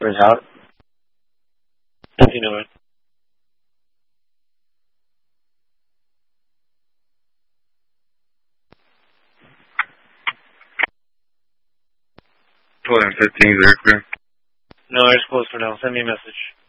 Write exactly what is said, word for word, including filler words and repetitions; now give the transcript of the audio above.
Where's out? If you know it. twelve and fifteen, very clear. No, it's close for now. Send me a message.